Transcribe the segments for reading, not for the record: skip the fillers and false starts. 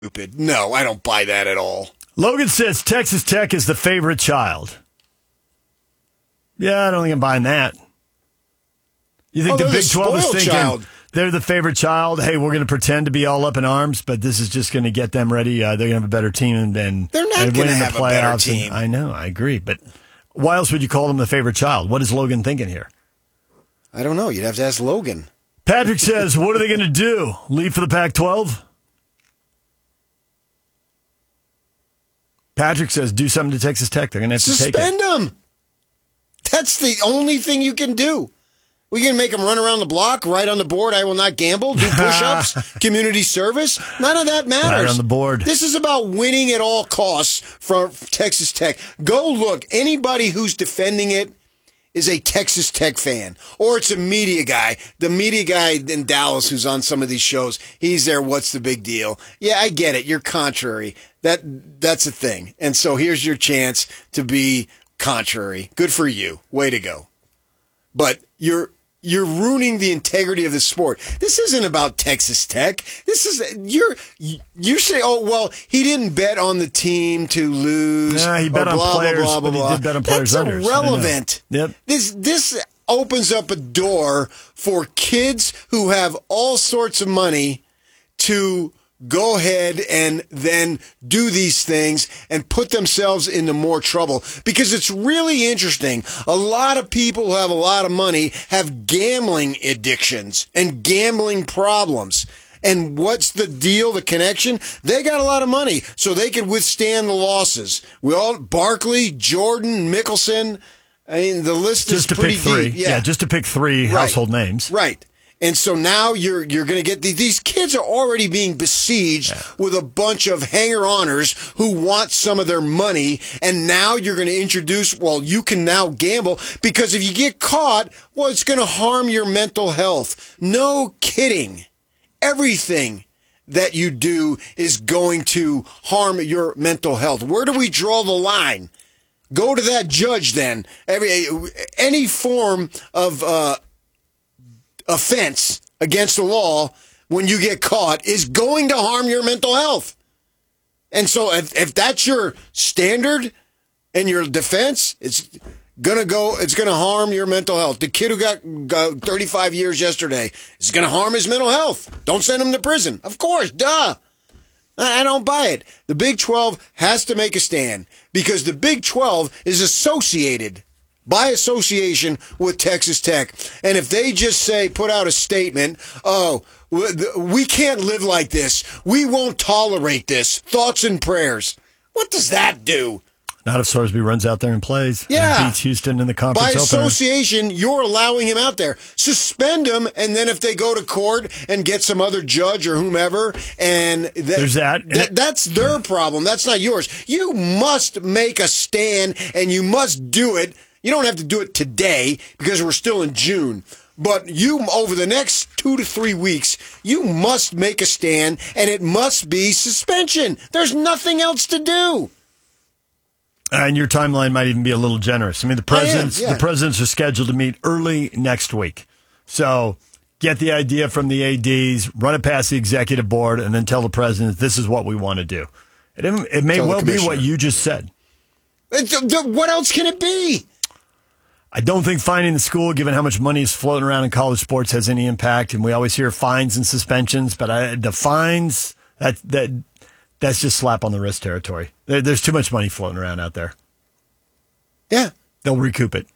Stupid. No, I don't buy that at all. Logan says Texas Tech is the favorite child. Yeah, I don't think I'm buying that. You think the Big 12 is thinking they're the favorite child? Hey, we're going to pretend to be all up in arms, but this is just going to get them ready. They're going to have a better team and they're not going to have a better team. I know, I agree. But why else would you call them the favorite child? What is Logan thinking here? I don't know. You'd have to ask Logan. Patrick says, what are they going to do? Leave for the Pac-12? Patrick says, do something to Texas Tech. They're going to have to take it. Suspend them. That's the only thing you can do. We can make them run around the block, write on the board, I will not gamble, do push-ups, community service. None of that matters. Right on the board. This is about winning at all costs for Texas Tech. Go look. Anybody who's defending it is a Texas Tech fan, or it's a media guy. The media guy in Dallas who's on some of these shows, he's there, what's the big deal? Yeah, I get it. You're contrary. That's a thing. And so here's your chance to be contrary. Good for you. Way to go. But you're ruining the integrity of the sport. This isn't about Texas Tech. This is you say, oh well, he didn't bet on the team to lose. Nah, he bet on players, blah, blah, blah, but he did bet on players. That's irrelevant. Yep. This opens up a door for kids who have all sorts of money to go ahead and then do these things and put themselves into more trouble. Because it's really interesting. A lot of people who have a lot of money have gambling addictions and gambling problems. And what's the deal, the connection? They got a lot of money, so they can withstand the losses. Barkley, Jordan, Mickelson. I mean, the list is pretty deep. Yeah, just to pick three household names. Right. And so now you're going to get these kids are already being besieged with a bunch of hanger-oners who want some of their money. And now you're going to introduce, well, you can now gamble because if you get caught, well, it's going to harm your mental health. No kidding. Everything that you do is going to harm your mental health. Where do we draw the line? Go to that judge then. Any form of offense against the law when you get caught is going to harm your mental health. And so if that's your standard and your defense, it's going to harm your mental health. The kid who got 35 years yesterday is going to harm his mental health. Don't send him to prison. Of course, duh. I don't buy it. The Big 12 has to make a stand because the Big 12 is associated by association with Texas Tech. And if they just put out a statement, oh, we can't live like this. We won't tolerate this. Thoughts and prayers. What does that do? Not if Sorsby runs out there and plays. Yeah. And beats Houston in the conference By opener. association, you're allowing him out there. Suspend him, and then if they go to court and get some other judge or whomever, and there's that. That's their problem. That's not yours. You must make a stand, and you must do it. You don't have to do it today because we're still in June. But over the next 2 to 3 weeks, you must make a stand, and it must be suspension. There's nothing else to do. And your timeline might even be a little generous. I mean, the presidents are scheduled to meet early next week. So get the idea from the ADs, run it past the executive board, and then tell the president, this is what we want to do. It may well be what you just said. What else can it be? I don't think finding the school, given how much money is floating around in college sports, has any impact. And we always hear fines and suspensions, but the fines, that's just slap on the wrist territory. There's too much money floating around out there. Yeah. They'll recoup it.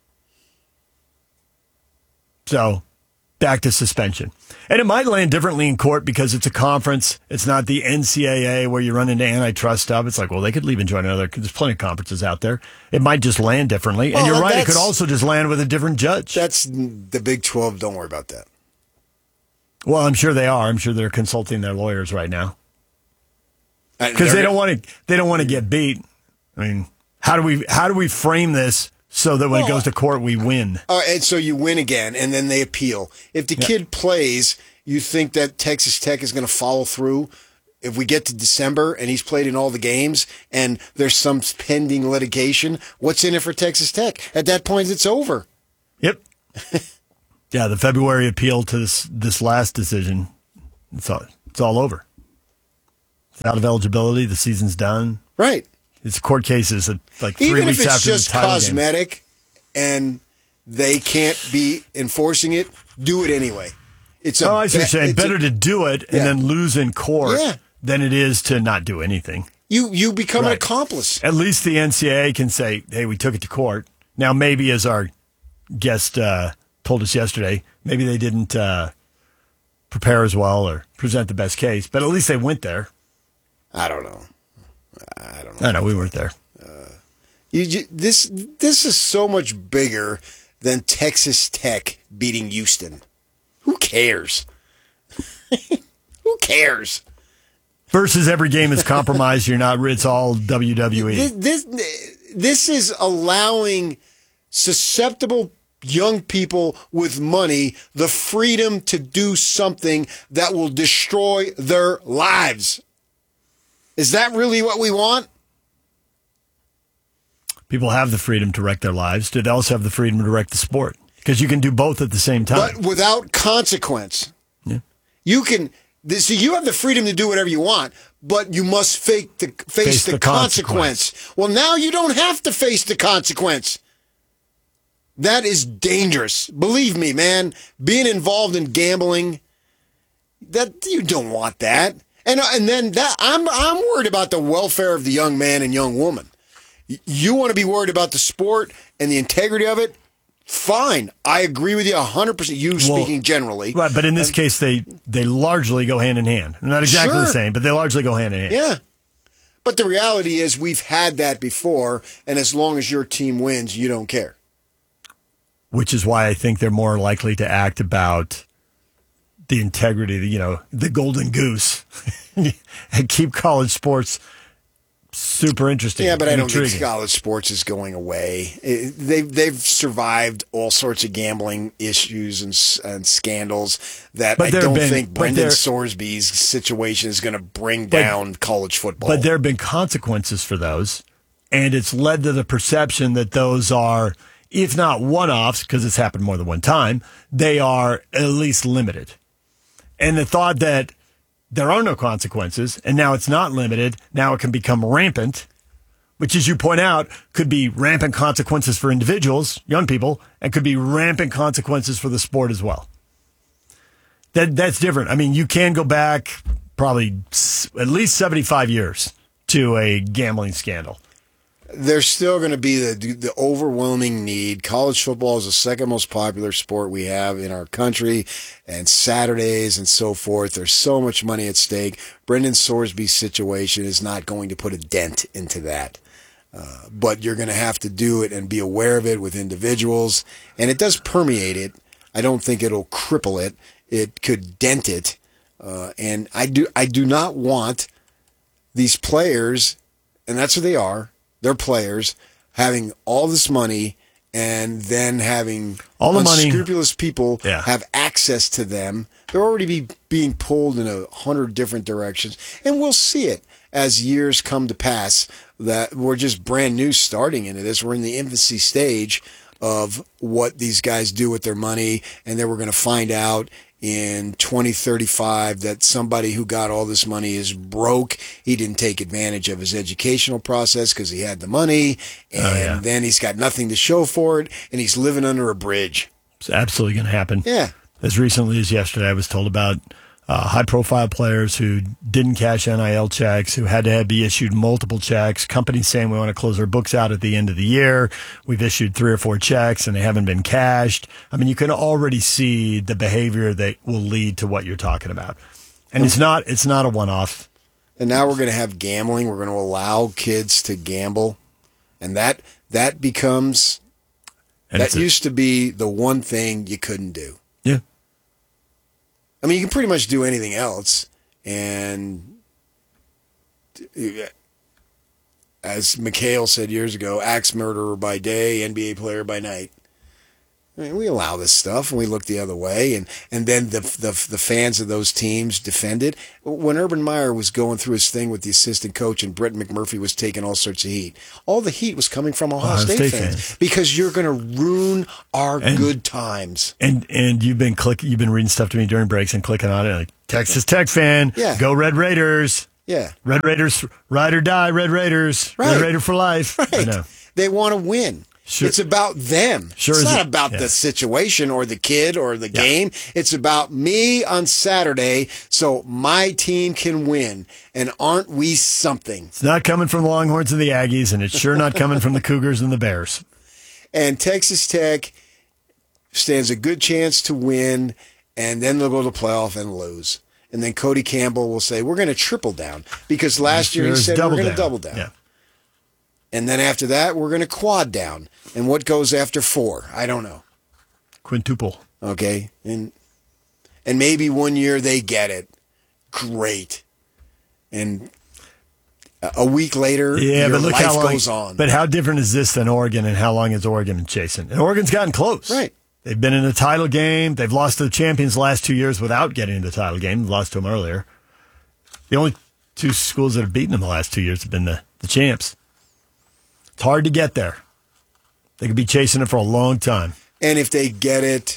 So, back to suspension. And it might land differently in court because it's a conference. It's not the NCAA where you run into antitrust stuff. It's like, well, they could leave and join another. There's plenty of conferences out there. It might just land differently. And you're right, it could also just land with a different judge. That's the Big 12. Don't worry about that. Well, I'm sure they are. I'm sure they're consulting their lawyers right now. Because they don't want to get beat. I mean, how do we frame this so that when it goes to court we win? And so you win again, and then they appeal. If the kid plays, you think that Texas Tech is going to follow through? If we get to December and he's played in all the games, and there's some pending litigation, what's in it for Texas Tech? At that point, it's over. Yep. Yeah, the February appeal to this last decision, it's all over. Out of eligibility, the season's done. Right. It's court cases like 3 Even weeks if it's after just the title cosmetic and they can't be enforcing it, do it anyway. It's a I see what you're saying. Better to do it and then lose in court than it is to not do anything. You become an accomplice. At least the NCAA can say, hey, we took it to court. Now, maybe as our guest told us yesterday, maybe they didn't prepare as well or present the best case, but at least they went there. I don't know. I know, we weren't there. This is so much bigger than Texas Tech beating Houston. Who cares? Who cares? Versus every game is compromised. It's all WWE. This is allowing susceptible young people with money the freedom to do something that will destroy their lives. Is that really what we want? People have the freedom to wreck their lives. Do they also have the freedom to wreck the sport? Because you can do both at the same time. But without consequence. Yeah. You have the freedom to do whatever you want, but you must face the consequence. Well, now you don't have to face the consequence. That is dangerous. Believe me, man. Being involved in gambling, that you don't want that. And then that I'm worried about the welfare of the young man and young woman. You want to be worried about the sport and the integrity of it? Fine. I agree with you 100%. Speaking generally. Right, but in this case, they largely go hand in hand. Not exactly the same, but they largely go hand in hand. Yeah. But the reality is we've had that before, and as long as your team wins, you don't care. Which is why I think they're more likely to act about the integrity, the golden goose, and keep college sports super interesting. Yeah, but I don't think college sports is going away. They've survived all sorts of gambling issues and scandals that I don't think Brendan Sorsby's situation is going to bring down college football. But there have been consequences for those, and it's led to the perception that those are, if not one-offs, because it's happened more than one time, they are at least limited. And the thought that there are no consequences, and now it's not limited, now it can become rampant, which, as you point out, could be rampant consequences for individuals, young people, and could be rampant consequences for the sport as well. That's different. I mean, you can go back probably at least 75 years to a gambling scandal. There's still going to be the overwhelming need. College football is the second most popular sport we have in our country, and Saturdays and so forth. There's so much money at stake. Brendan Sorsby's situation is not going to put a dent into that. But you're going to have to do it and be aware of it with individuals. And it does permeate it. I don't think it'll cripple it. It could dent it. And I do not want these players, and that's what they are, they're players, having all this money and then having all the unscrupulous people have access to them. They're already being pulled in 100 different directions. And we'll see it as years come to pass, that we're just brand new starting into this. We're in the infancy stage of what these guys do with their money, and then we're going to find out in 2035 that somebody who got all this money is broke. He didn't take advantage of his educational process because he had the money, and then he's got nothing to show for it, and he's living under a bridge. It's absolutely going to happen. Yeah. As recently as yesterday, I was told about high-profile players who didn't cash NIL checks, who had to be issued multiple checks, companies saying we want to close our books out at the end of the year. We've issued 3 or 4 checks, and they haven't been cashed. I mean, you can already see the behavior that will lead to what you're talking about. And it's not a one-off. And now we're going to have gambling. We're going to allow kids to gamble. And that becomes... that used to be the one thing you couldn't do. Yeah. I mean, you can pretty much do anything else. And as McHale said years ago, axe murderer by day, NBA player by night. I mean, we allow this stuff, and we look the other way, and then the fans of those teams defend it. When Urban Meyer was going through his thing with the assistant coach and Brett McMurphy was taking all sorts of heat, all the heat was coming from Ohio State fans because you're going to ruin our good times. And you've been reading stuff to me during breaks and clicking on it, like Texas Tech fan, go Red Raiders. Yeah. Red Raiders, ride or die, Red Raiders. Right. Red Raider for life. Right. I know. They want to win. Sure. It's about them. Sure it's is not it? about Yeah. the situation or the kid or the game. It's about me on Saturday so my team can win. And aren't we something? It's not coming from the Longhorns and the Aggies, and it's sure not coming from the Cougars and the Bears. And Texas Tech stands a good chance to win, and then they'll go to the playoff and lose. And then Cody Campbell will say, we're going to triple down. Because last year he said we're going to double down. Yeah. And then after that, we're going to quad down. And what goes after 4? I don't know. Quintuple. Okay? And maybe one year they get it. Great. And a week later, Yeah, your but look life how long, goes on. But how different is this than Oregon, and how long has Oregon been chasing? And Oregon's gotten close. Right. They've been in a title game. They've lost to the champions the last 2 years without getting into the title game. They lost to them earlier. The only 2 schools that have beaten them the last 2 years have been the champs. It's hard to get there. They could be chasing it for a long time. And if they get it,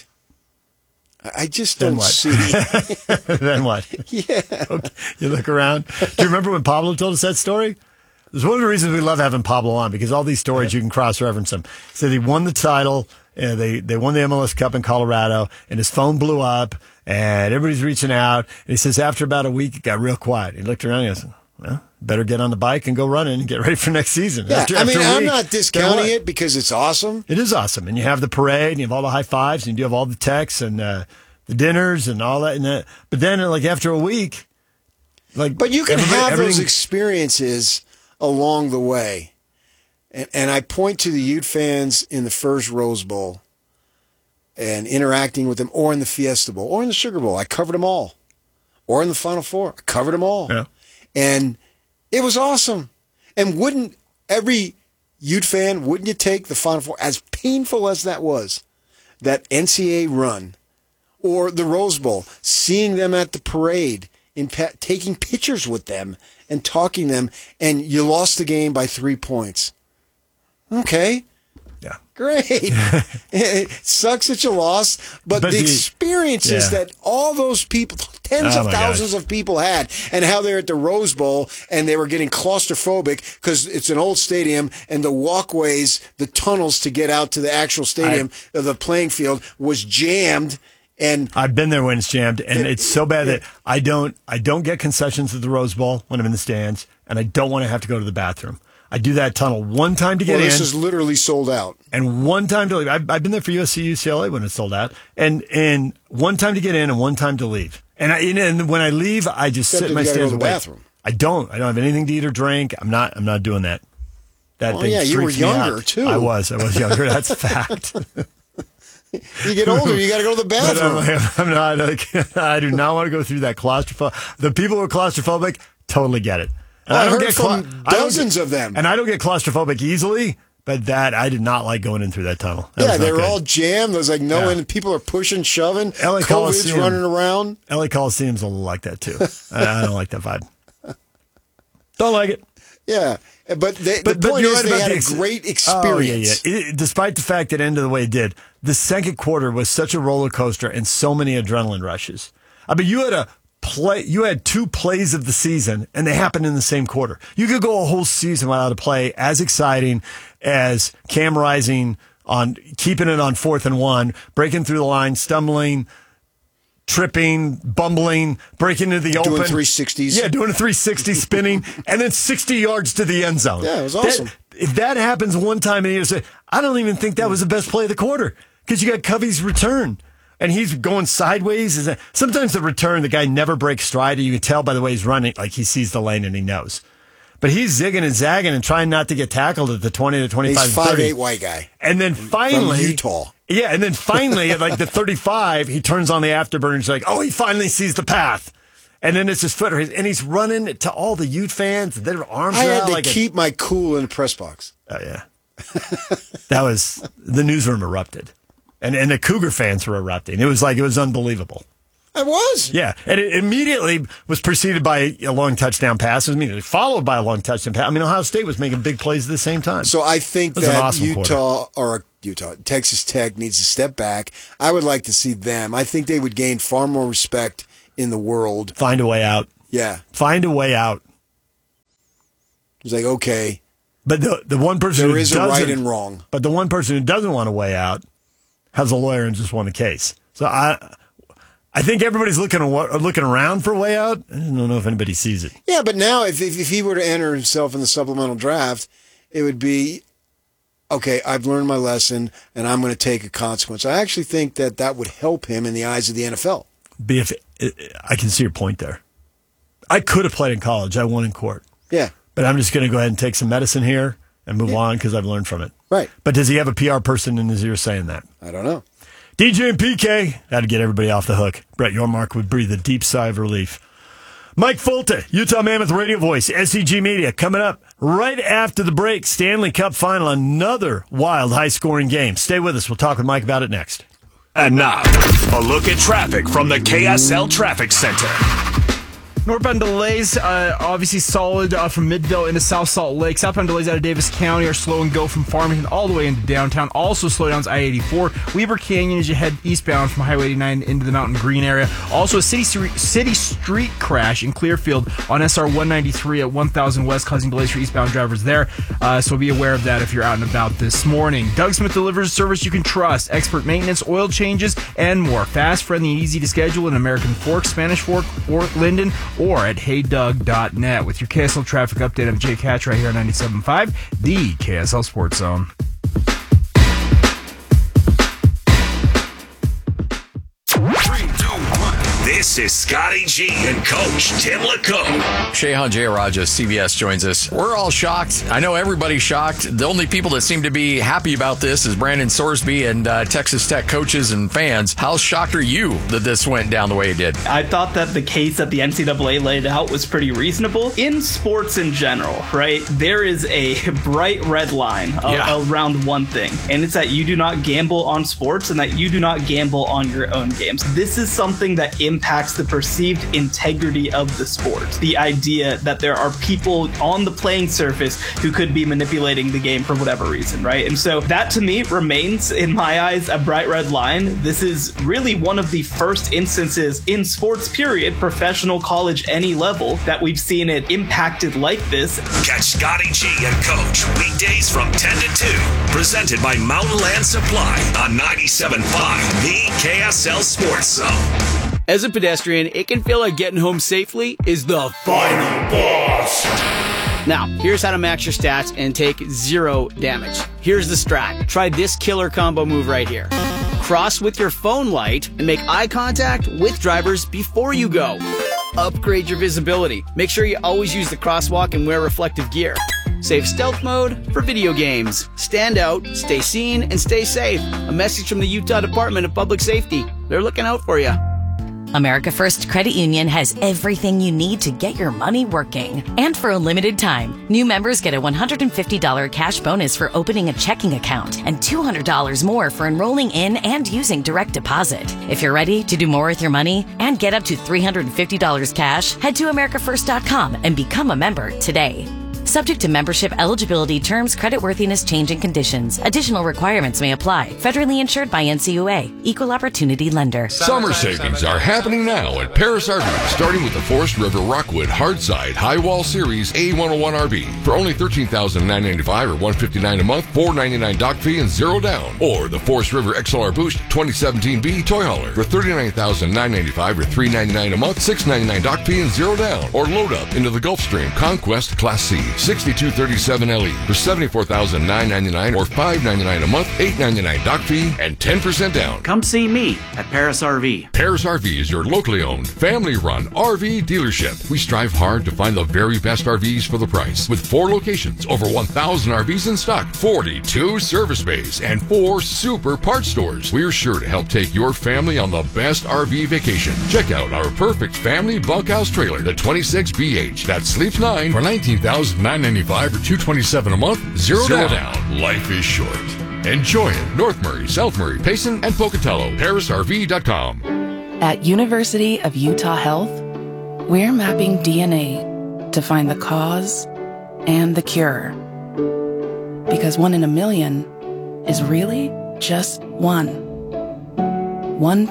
I just Then don't what? see. Then what? Yeah. Okay. You look around. Do you remember when Pablo told us that story? It's one of the reasons we love having Pablo on, because all these stories you can cross-reference them. He said he won the title. They won the MLS Cup in Colorado, and his phone blew up, and everybody's reaching out. And he says after about a week, it got real quiet. He looked around and he goes, well, better get on the bike and go running and get ready for next season. Yeah, After I a mean, I'm week, not discounting it because it's awesome. It is awesome. And you have the parade, and you have all the high fives, and you have all the texts and the dinners and all that. But then, like, after a week, like. But you can have those everything- experiences along the way. And I point to the Ute fans in the first Rose Bowl and interacting with them, or in the Fiesta Bowl, or in the Sugar Bowl. I covered them all. Or in the Final Four. I covered them all. Yeah. And it was awesome. And wouldn't every Ute fan, wouldn't you take the Final Four, as painful as that was, that NCAA run, or the Rose Bowl, seeing them at the parade, taking pictures with them and talking to them, and you lost the game by 3 points. Okay. Yeah. Great. It sucks that you lost, but the experiences that all those people, tens of thousands of people had, and how they're at the Rose Bowl and they were getting claustrophobic because it's an old stadium and the walkways, the tunnels to get out to the actual stadium, the playing field was jammed. And I've been there when it's jammed, and it's so bad that I don't get concessions at the Rose Bowl when I'm in the stands, and I don't want to have to go to the bathroom. I do that tunnel one time to get in. This is literally sold out. And one time to leave. I've been there for USC, UCLA when it's sold out. And one time to get in and one time to leave. And when I leave, I just sit in my stands and wait. Bathroom. I don't have anything to eat or drink. I'm not doing that. That thing you were freaks me younger out. too. I was younger. That's a fact. You get older, you got to go to the bathroom. I'm not. I do not want to go through that claustrophobic. The people who are claustrophobic totally get it. And I heard from dozens of them. And I don't get claustrophobic easily, but that I did not like going in through that tunnel. They were all jammed. There's like no end. People are pushing, shoving. LA COVID's Coliseum, running around. LA Coliseum's a little like that too. I don't like that vibe. Don't like it. Yeah. But the point is they had a great experience. Oh, yeah. Despite the fact that it ended the way it did, the second quarter was such a roller coaster and so many adrenaline rushes. I mean, you had 2 plays of the season, and they happened in the same quarter. You could go a whole season without a play as exciting as Cam Rising on keeping it on 4th and 1, breaking through the line, stumbling, tripping, bumbling, breaking into the open. Doing 360s. Yeah, doing a 360 spinning, and then 60 yards to the end zone. Yeah, it was awesome. If that happens one time in a year, I don't even think that was the best play of the quarter, because you got Covey's return. And he's going sideways. Sometimes the return, the guy never breaks stride. And you can tell by the way he's running, like he sees the lane and he knows. But he's zigging and zagging and trying not to get tackled at the 20 to 25. He's 5'8" white guy. And then finally, from Utah. Yeah, and then finally at like the 35, he turns on the afterburner and he's like, oh, he finally sees the path. And then it's his foot, and he's running to all the Ute fans. And their arms I are had out to like keep my cool in the press box. Oh, yeah. The newsroom erupted. And the Cougar fans were erupting. It was unbelievable. It was. Yeah. And it immediately was preceded by a long touchdown pass. It was immediately followed by a long touchdown pass. I mean, Ohio State was making big plays at the same time. So I think that Texas Tech needs to step back. I would like to see them. I think they would gain far more respect in the world. Find a way out. Yeah. Find a way out. It's like, okay. But the one person there is a right and wrong. But the one person who doesn't want to weigh out has a lawyer and just won the case. So I think everybody's looking around for a way out. I don't know if anybody sees it. Yeah, but now if he were to enter himself in the supplemental draft, it would be, okay, I've learned my lesson, and I'm going to take a consequence. I actually think that would help him in the eyes of the NFL. I can see your point there. I could have played in college. I won in court. Yeah. But I'm just going to go ahead and take some medicine here and move on because I've learned from it. Right. But does he have a PR person in his ear saying that? I don't know. DJ and PK had to get everybody off the hook. Brett Yormark would breathe a deep sigh of relief. Mike Folta, Utah Mammoth radio voice, SCG Media, coming up right after the break. Stanley Cup final, another wild, high-scoring game. Stay with us. We'll talk with Mike about it next. And now, a look at traffic from the KSL Traffic Center. Northbound delays, obviously solid from Midvale into South Salt Lake. Southbound delays out of Davis County are slow and go from Farmington all the way into downtown. Also slowdowns I-84. Weber Canyon as you head eastbound from Highway 89 into the Mountain Green area. Also a city street crash in Clearfield on SR 193 at 1000 West, causing delays for eastbound drivers there. So be aware of that if you're out and about this morning. Doug Smith delivers a service you can trust. Expert maintenance, oil changes, and more. Fast, friendly, and easy to schedule in American Fork, Spanish Fork, or Linden, or at heydoug.net. With your KSL traffic update, I'm Jake Hatch right here on 97.5, the KSL Sports Zone. This is Scotty G and Coach Tim LeComb. Shehan Jayaraja, CBS, joins us. We're all shocked. I know everybody's shocked. The only people that seem to be happy about this is Brandon Sorsby and Texas Tech coaches and fans. How shocked are you that this went down the way it did? I thought that the case that the NCAA laid out was pretty reasonable. In sports in general, right, there is a bright red line around one thing, and it's that you do not gamble on sports and that you do not gamble on your own games. This is something that impacts the perceived integrity of the sport. The idea that there are people on the playing surface who could be manipulating the game for whatever reason, right? And so that to me remains, in my eyes, a bright red line. This is really one of the first instances in sports, period, professional, college, any level, that we've seen it impacted like this. Catch Scotty G and Coach weekdays from 10 to 2. Presented by Mountain Land Supply on 97.5, the KSL Sports Zone. As a pedestrian, it can feel like getting home safely is the final boss. Now, here's how to max your stats and take 0 damage. Here's the strat. Try this killer combo move right here. Cross with your phone light and make eye contact with drivers before you go. Upgrade your visibility. Make sure you always use the crosswalk and wear reflective gear. Save stealth mode for video games. Stand out, stay seen, and stay safe. A message from the Utah Department of Public Safety. They're looking out for you. America First Credit Union has everything you need to get your money working. And for a limited time, new members get a $150 cash bonus for opening a checking account and $200 more for enrolling in and using direct deposit. If you're ready to do more with your money and get up to $350 cash, head to americafirst.com and become a member today. Subject to membership eligibility, terms, creditworthiness, changing conditions. Additional requirements may apply. Federally insured by NCUA. Equal Opportunity Lender. Summer savings are happening now at Paris RV, starting with the Forest River Rockwood Hardside High Wall Series A101 RV for only $13,995 or $159 a month, $499 dock fee and 0 down. Or the Forest River XLR Boost 2017B Toy Hauler for $39,995 or $399 a month, $699 dock fee and 0 down. Or load up into the Gulfstream Conquest Class C 6237 LE for $74,999 or $599 a month, $899 dock fee, and 10% down. Come see me at Paris RV. Paris RV is your locally owned, family-run RV dealership. We strive hard to find the very best RVs for the price. With 4 locations, over 1,000 RVs in stock, 42 service bays, and 4 super parts stores. We're sure to help take your family on the best RV vacation. Check out our perfect family bunkhouse trailer, the 26BH, that sleeps 9 for $19,995 or $227 a month, 0 down. Life is short. Enjoy it. North Murray, South Murray, Payson, and Pocatello. ParisRV.com. At University of Utah Health, we're mapping DNA to find the cause and the cure. Because 1 in a million is really just one. One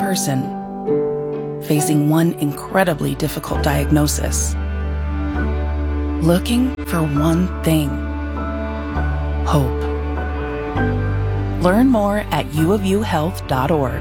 person facing one incredibly difficult diagnosis. looking for one thing: hope. Learn more at uofuhealth.org.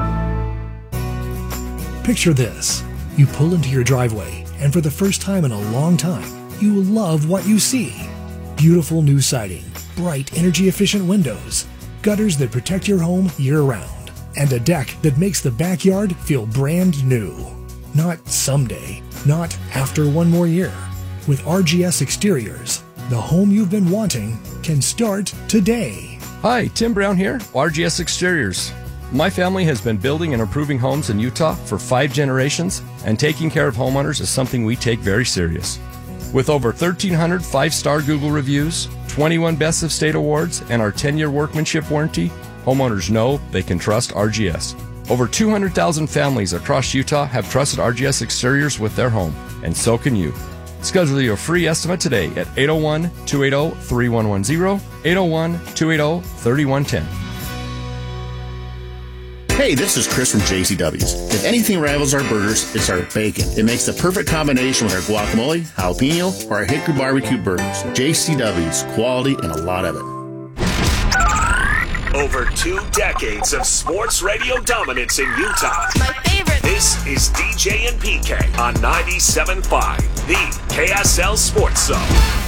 Picture this. You pull into your driveway, and for the first time in a long time, you love what you see. Beautiful new siding, bright energy-efficient windows, gutters that protect your home year-round, and a deck that makes the backyard feel brand new. Not someday, not after one more year. With RGS Exteriors, the home you've been wanting can start today. Hi, Tim Brown here, RGS Exteriors. My family has been building and improving homes in Utah for 5 generations, and taking care of homeowners is something we take very serious. With over 1,300 5-star Google reviews, 21 Best of State awards, and our 10-year workmanship warranty, homeowners know they can trust RGS. Over 200,000 families across Utah have trusted RGS Exteriors with their home, and so can you. Schedule your free estimate today at 801-280-3110, 801-280-3110. Hey, this is Chris from JCW's. If anything rivals our burgers, it's our bacon. It makes the perfect combination with our guacamole, jalapeno, or our hickory barbecue burgers. JCW's, quality and a lot of it. Over 2 decades of sports radio dominance in Utah. My favorite. This is DJ and PK on 97.5, the KSL Sports Zone.